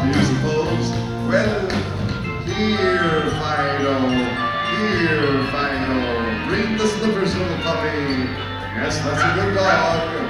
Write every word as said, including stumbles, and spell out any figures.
You suppose? Well, here, Fido. Here, Fido. Bring the slippers, little puppy. Yes, that's a good dog.